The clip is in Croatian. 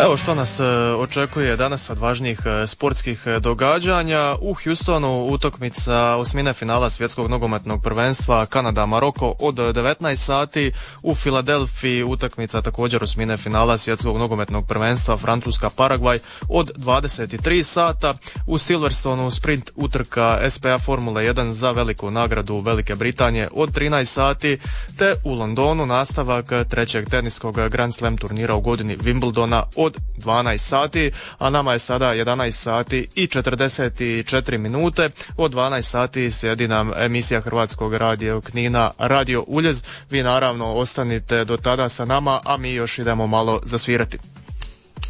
Evo što nas očekuje danas od važnijih sportskih događanja. U Houstonu utakmica osmine finala svjetskog nogometnog prvenstva Kanada-Maroko od 19 sati. U Filadelfiji utakmica također osmine finala svjetskog nogometnog prvenstva Francuska-Paragvaj od 23 sata. U Silverstonu sprint utrka SPA Formule 1 za veliku nagradu Velike Britanije od 13 sati. Te u Londonu nastavak trećeg teniskog Grand Slam turnira u godini Wimbledona od 12 sati, a nama je sada 11 sati i 44 minute. Od 12 sati slijedi nam emisija Hrvatskog radio Knina Radio Uljez. Vi naravno ostanite do tada sa nama, a mi još idemo malo zasvirati.